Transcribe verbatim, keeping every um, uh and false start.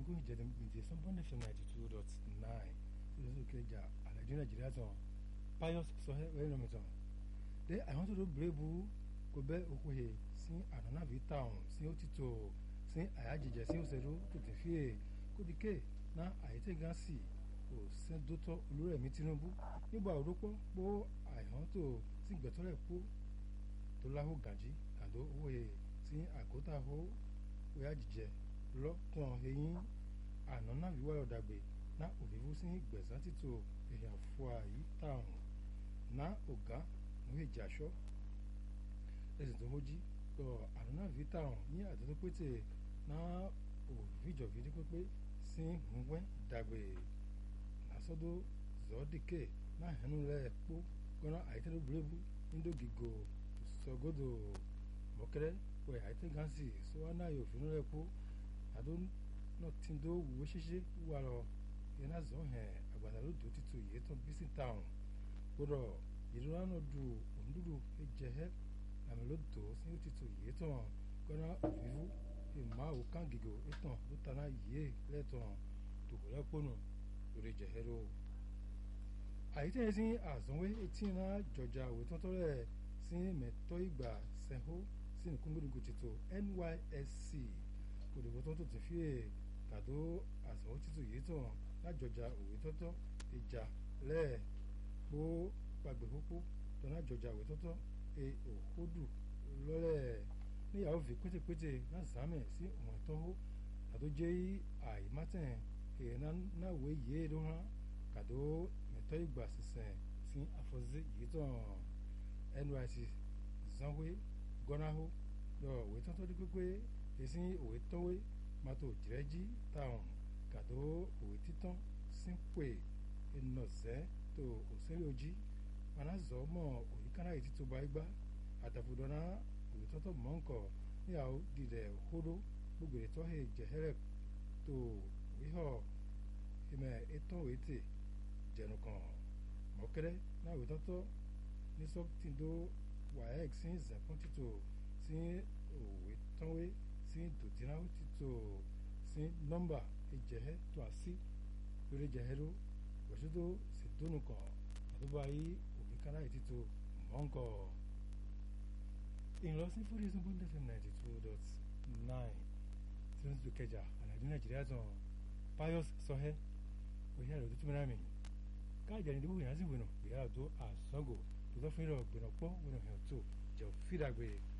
Ngo ìjẹ̀dẹ̀ mìtì Sunbond F M ninety two dot nine lóṣù kẹjà àlàjì Nàìjíríà tán Pius sọhẹ́ wẹ́rẹ́ mi tán. Dé àwọn tó tó brèbù kò bẹ́ òkúhe sí ànánábì táwọn sí òtítọ́ sí àyájẹjẹ sí òṣèlú tó ti fi è kódìké náà àyètẹ́ gan sí ò sẹ́dọ́tọ̀ Olúrẹ̀mí Tinubu nígbà òrópọ̀ pọ̀ àìhàn tó sí gbẹ̀tọ́rẹ̀ pọ̀ tó láhó gàjí àdó òwe sí àgótàhó òyájẹjẹ lọ́kàn eyín ànánábì wáyọ̀ dàgbé na òfìfú sí gbẹ̀sán títò èèyàn fún àyí táwọn na ọ̀gá mọ̀hẹ́jì aṣọ ẹ̀sìn tó mójí lọ ànánábì táwọn ní àtúntò pété na òfìjọ̀fì ní pépé sí hùwẹ́ dàgbé nàsọ́dọ̀ zọ́ọ́dìkẹ́ náà hẹ́nu rẹ̀ pọ̀ gbọ́nà àyítẹ́lẹ́ búrẹ́bù nídògìgò sọ́gọ́dọ̀ mọ̀kẹ́rẹ́ wẹ̀ àyítẹ́ gánsì sọ́wọ́n náà yóò fínú rẹ̀ pọ̀ àdó náà tí ń dó wúwo ṣíṣe wà lọ yẹn náà zọ́ hẹ̀ àgbàdo lódò títù yìí tán bísí táwọn gbọ́dọ̀ ìdúrà náà du òǹdúdú ẹ̀jẹ̀ hẹ́ làmì lódò sí òtítù yìí tán gbọ́dọ̀ òfìfú ìmáwó kángìgò ìtàn ló taná yìí lẹ́tàn tòkò lẹ́pọ̀nù lórí jẹ̀hẹ́rò. àyítẹ́ sí àzánwé etí náà jọjà òwe tọ́tọ́ rẹ̀ sí mẹ́tọ́ ìgbà sẹ́hó sí nìkúngbòdìgò títò N Y S C òdìbò tó tó ti fi è kàdó àzánwó títò yìí tàn lájọjà òwe tọ́tọ́ ìjà lẹ́ẹ̀ kó gbàgbé pópó tọ́ná jọjà òwe tọ́tọ́ e òkúdù lọ́lẹ̀ níyàwó fi pétépété náà sàmẹ̀ sí ọ̀wọ̀n tọ́hó kàdó jẹ́ àìmátẹ̀ èèyàn náà wé yé ló hàn kàdó mẹ́tọ́ ìgbà sísẹ̀ sí àfọ́sí yìí tàn N Y C zanwé gọ́náhó lọ òwe tọ́tọ́ dí pépé èsì òwe tọ́wé mọ́tò jìrẹ́jì táwọn kàdó òwe títàn sípè ìnọ̀sẹ́ tó òsèré ojí manazọ́ mọ́ òyìnkára yìí títò bá igbá àtàfùdọ́nà òwe tọ́tọ́ mọ́ǹkọ̀ níyàwó dìdẹ̀ hódó gbogbo ètò ẹ̀ jẹ̀hẹ́rẹ̀ tó wíhọ̀ ìmẹ̀ ètò ètè jẹ̀nu kan mọ̀kẹ́rẹ́ náà òwe tọ́tọ́ ní sọ́tìndó waec sí zẹ̀pọ̀n títò sí òwe tọ́wé sí dòdìráwó títò sí nọ́mbà ìjẹ̀hẹ́ tó àsí lórí jẹ̀hẹ́rú wẹ̀ṣọ́dó sì dónú kan àdúgbò ayé òbí kára ìtítò mọ́ǹkọ̀. ìlọsí fúri Sunbond F M ninety two dot nine tí wọ́n ti kẹjà àlàjì Nàìjíríà tán Pius sọhẹ́ òye àrò tó túnmọ̀ mi káàjà ní ìdíbò yẹn á sì wẹ̀nà ìyá àdó àsọ́gò tó tọ́ fún ìrọ̀ gbẹ̀nà pọ̀ wẹ̀nà hẹ̀ tó jẹ́ fídàgbé.